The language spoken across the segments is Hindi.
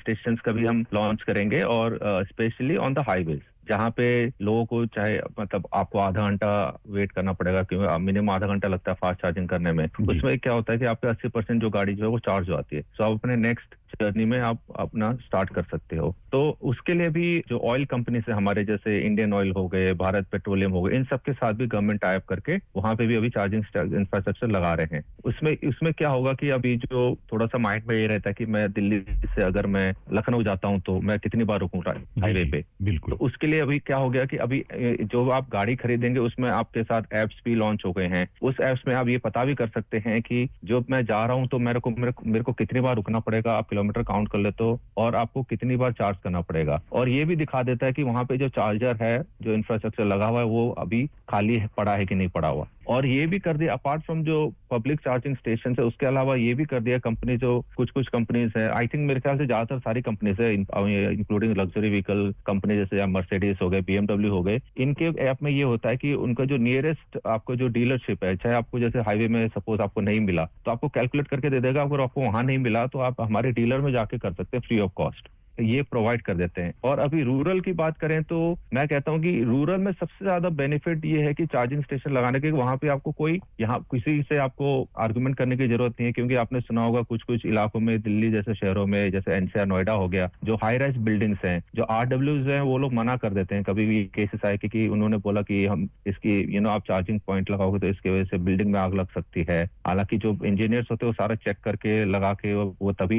स्टेशंस का भी हम लॉन्च करेंगे और स्पेशली ऑन द हाईवेज जहाँ पे लोगों को चाहे मतलब आपको आधा घंटा वेट करना पड़ेगा क्योंकि मिनिमम आधा घंटा लगता है फास्ट चार्जिंग करने में उसमें क्या होता है कि आपके 80% जो गाड़ी जो है वो चार्ज हो आती है तो आप अपने नेक्स्ट जर्नी में आप अपना स्टार्ट कर सकते हो तो उसके लिए भी जो ऑयल कंपनी से हमारे जैसे इंडियन ऑयल हो गए भारत पेट्रोलियम हो गए इन सब के साथ भी गवर्नमेंट टाई अप करके वहां पे भी अभी चार्जिंग इंफ्रास्ट्रक्चर लगा रहे हैं उसमें क्या होगा कि अभी जो थोड़ा सा माइंड में ये रहता है कि मैं दिल्ली से अगर मैं लखनऊ जाता हूँ तो मैं कितनी बार रुकूंगा हाईवे पे बिल्कुल तो उसके लिए अभी क्या हो गया कि अभी जो आप गाड़ी खरीदेंगे उसमें आपके साथ एप्स भी लॉन्च हो गए हैं उस एप्स में आप ये पता भी कर सकते हैं कि जो मैं जा रहा हूँ तो मेरे को कितनी बार रुकना पड़ेगा आप किलोमीटर काउंट कर लेते हो और आपको कितनी बार चार्ज करना पड़ेगा और ये भी दिखा देता है कि वहां पे जो चार्जर है जो इंफ्रास्ट्रक्चर लगा हुआ है वो अभी खाली पड़ा है कि नहीं पड़ा हुआ और ये भी कर दिया अपार्ट फ्रॉम जो पब्लिक चार्जिंग स्टेशन है उसके अलावा ये भी कर दिया कंपनी जो कुछ कंपनीज है आई थिंक मेरे ख्याल से ज्यादातर सारी कंपनीज है इंक्लूडिंग लग्जरी व्हीकल कंपनी जैसे मर्सिडीज हो गए BMW हो गए इनके ऐप में ये होता है कि उनका जो नियरेस्ट आपको जो डीलरशिप है चाहे आपको जैसे हाईवे में सपोज आपको नहीं मिला तो आपको कैलकुलेट करके दे देगा अगर आपको वहां नहीं मिला तो आप हमारे डीलर में जाके कर सकते हैं फ्री ऑफ कॉस्ट ये प्रोवाइड कर देते हैं और अभी रूरल की बात करें तो मैं कहता हूं कि रूरल में सबसे ज्यादा बेनिफिट ये है कि चार्जिंग स्टेशन लगाने के वहां पे आपको कोई यहाँ किसी से आपको आर्गुमेंट करने की जरूरत नहीं है क्योंकि आपने सुना होगा कुछ इलाकों में दिल्ली जैसे शहरों में जैसे NCR नोएडा हो गया जो हाई राइज बिल्डिंग्स हैं जो RWs हैं वो लोग मना कर देते हैं कभी भी केसेस आए कि उन्होंने बोला कि हम इसकी आप चार्जिंग पॉइंट लगाओगे तो इसकी वजह से बिल्डिंग में आग लग सकती है हालांकि जो इंजीनियर्स होते हैं वो सारा चेक करके लगा के वो तभी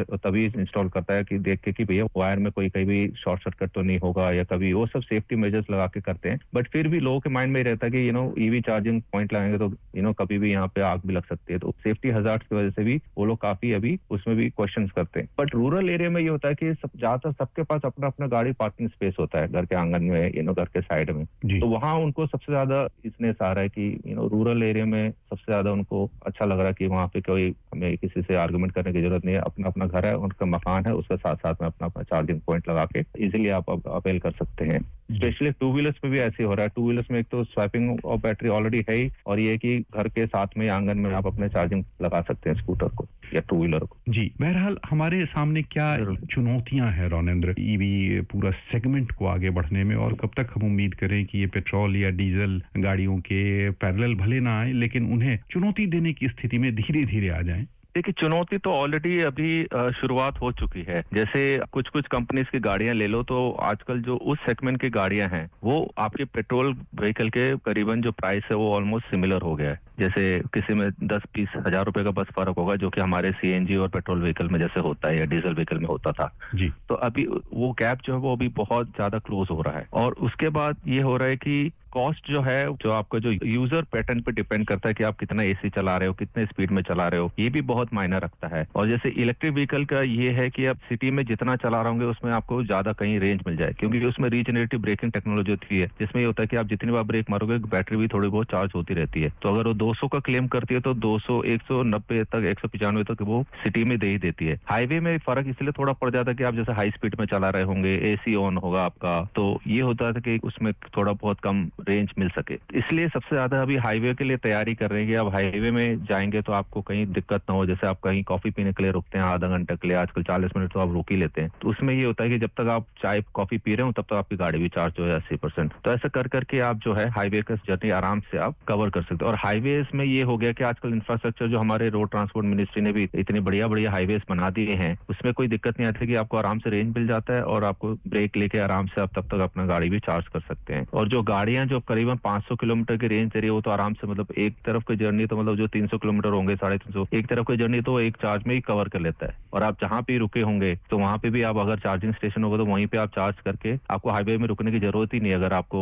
इंस्टॉल करता है कि देख के कि भैया वायर में कोई कहीं भी शॉर्ट सर्किट तो नहीं होगा या कभी वो सब सेफ्टी मेजर्स लगा के करते हैं बट फिर भी लोगों के माइंड में रहता है कि ईवी चार्जिंग पॉइंट लगाएंगे तो कभी भी यहाँ पे आग भी लग सकती है तो सेफ्टी हजार्ड्स की वजह से भी वो लोग काफी अभी उसमें भी क्वेश्चंस करते हैं बट रूरल एरिया में ये होता है कि ज्यादातर सबके पास अपना अपना गाड़ी पार्किंग स्पेस होता है घर के आंगन में घर के साइड में तो वहाँ उनको सबसे ज्यादा इसने आ रहा है कि रूरल एरिया में सबसे ज्यादा उनको अच्छा लग रहा है कि वहाँ पे कोई हमें किसी से आर्गुमेंट करने की जरूरत नहीं है अपना अपना घर है उनका मकान है उसके साथ साथ में अपना चार्जिंग पॉइंट लगा के इजीली आप अवेल कर सकते हैं स्पेशली टू व्हीलर्स में भी ऐसे हो रहा है टू व्हीलर्स में एक तो स्वैपिंग ऑफ बैटरी ऑलरेडी है ही और ये कि घर के साथ में आंगन में आप अपने चार्जिंग लगा सकते हैं स्कूटर को या टू व्हीलर को जी बहरहाल हमारे सामने क्या चुनौतियां हैं रोनेंद्र ईवी पूरा सेगमेंट को आगे बढ़ने में और कब तक हम उम्मीद करें कि ये पेट्रोल या डीजल गाड़ियों के पैरेलल भले ना आए लेकिन उन्हें चुनौती देने की स्थिति में धीरे धीरे आ जाएं देखिए चुनौती तो ऑलरेडी अभी शुरुआत हो चुकी है जैसे कुछ कंपनीज की गाड़ियां ले लो तो आजकल जो उस सेगमेंट की गाड़ियां हैं वो आपके पेट्रोल व्हीकल के करीबन जो प्राइस है वो ऑलमोस्ट सिमिलर हो गया है जैसे किसी में 10-20 हजार रुपए का बस फर्क होगा जो कि हमारे CNG और पेट्रोल व्हीकल में जैसे होता है या डीजल व्हीकल में होता था जी तो अभी वो गैप जो है वो अभी बहुत ज्यादा क्लोज हो रहा है और उसके बाद ये हो रहा है कि कॉस्ट जो है जो आपका जो यूजर पैटर्न पे डिपेंड करता है कि आप कितना AC चला रहे हो कितने स्पीड में चला रहे हो ये भी बहुत मायना रखता है और जैसे इलेक्ट्रिक व्हीकल का ये है कि आप सिटी में जितना चला रहे होंगे उसमें आपको ज्यादा कहीं रेंज मिल जाए क्योंकि उसमें रीजनरेटिव ब्रेकिंग टेक्नोलॉजी होती है जिसमें ये होता है कि आप जितनी बार ब्रेक मारोगे बैटरी भी थोड़ी बहुत चार्ज होती रहती है तो अगर वो 200 का क्लेम करती है तो 200 190 तक 195 तक वो सिटी में दे ही देती है हाईवे में फर्क इसलिए थोड़ा पड़ जाता है कि आप जैसे हाई स्पीड में चला रहे होंगे AC ऑन होगा आपका तो ये होता है कि उसमें थोड़ा बहुत कम रेंज मिल सके इसलिए सबसे ज्यादा अभी हाईवे के लिए तैयारी कर रहे हैं कि अब हाईवे में जाएंगे तो आपको कहीं दिक्कत ना हो जैसे आप कहीं कॉफी पीने के लिए रुकते हैं आधा घंटे के लिए आजकल 40 मिनट तो आप रुक ही लेते हैं तो उसमें ये होता है कि जब तक आप चाय कॉफी पी रहे हो तब तक आपकी गाड़ी भी चार्ज हो जाए 80% तो ऐसा करके आप जो है हाईवे का जर्नी आराम से आप कवर कर सकते हो और हाईवेज में ये हो गया कि आजकल इंफ्रास्ट्रक्चर जो हमारे रोड ट्रांसपोर्ट मिनिस्ट्री ने भी इतनी बढ़िया हाईवेज बना दिए हैं उसमें कोई दिक्कत नहीं आती कि आपको आराम से रेंज मिल जाता है और आपको ब्रेक लेके आराम से आप तब तक अपना गाड़ी भी चार्ज कर सकते हैं और जो गाड़ियां जो करीबन 500 किलोमीटर की रेंज दे रही है वो तो आराम से मतलब एक तरफ की जर्नी तो मतलब जो 300 किलोमीटर होंगे 350 एक तरफ की जर्नी तो एक चार्ज में ही कवर कर लेता है और आप जहां पे रुके होंगे तो वहां पे भी आप अगर चार्जिंग स्टेशन होगा तो वहीं पे आप चार्ज करके आपको हाईवे में रुकने की जरूरत ही नहीं अगर आपको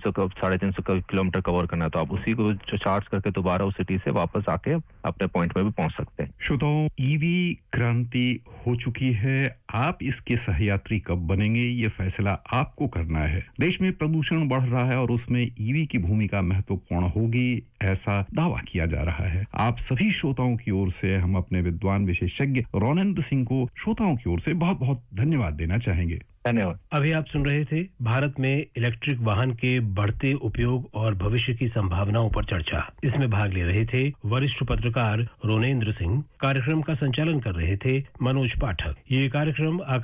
300-350 किलोमीटर कवर करना है तो आप उसी को जो चार्ज करके दोबारा उस सिटी से वापस आके अपने पॉइंट में भी पहुंच सकते हैं श्रोताओं ईवी क्रांति हो चुकी है आप इसके सहयात्री कब बनेंगे ये फैसला आपको करना है देश में प्रदूषण बढ़ रहा है और उसमें ईवी की भूमिका महत्वपूर्ण होगी ऐसा दावा किया जा रहा है आप सभी श्रोताओं की ओर से हम अपने विद्वान विशेषज्ञ रोनेंद्र सिंह को श्रोताओं की ओर से बहुत बहुत धन्यवाद देना चाहेंगे धन्यवाद अभी आप सुन रहे थे भारत में इलेक्ट्रिक वाहन के बढ़ते उपयोग और भविष्य की संभावनाओं पर चर्चा इसमें भाग ले रहे थे वरिष्ठ पत्रकार रोनेंद्र सिंह कार्यक्रम का संचालन कर रहे थे मनोज पाठक ये कार्यक्रम